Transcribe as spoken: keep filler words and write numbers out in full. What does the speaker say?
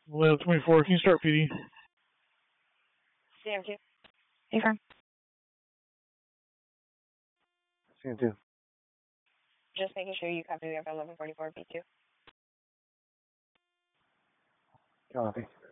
Well, twenty-four, can you start P D? C M two. Hey, firm. C M two. Just making sure you copy the eleven forty-four B two. Copy.